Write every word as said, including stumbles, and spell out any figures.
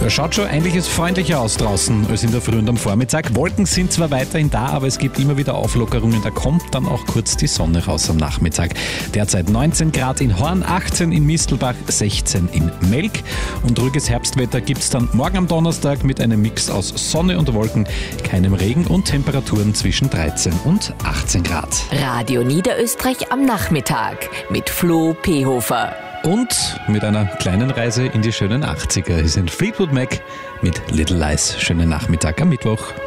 Schaut schon einiges freundlicher aus draußen als in der Früh und am Vormittag. Wolken sind zwar weiterhin da, aber es gibt immer wieder Auflockerungen. Da kommt dann auch kurz die Sonne raus am Nachmittag. Derzeit neunzehn Grad in Horn, achtzehn in Mistelbach, sechzehn in Melk. Und ruhiges Herbstwetter gibt es dann morgen am Donnerstag mit einem Mix aus Sonne und Wolken, keinem Regen und Temperaturen zwischen dreizehn und achtzehn Grad. Radio Niederösterreich am Nachmittag mit Flo Pehofer. Und mit einer kleinen Reise in die schönen achtziger. Hier sind Fleetwood Mac mit Little Lies. Schönen Nachmittag am Mittwoch.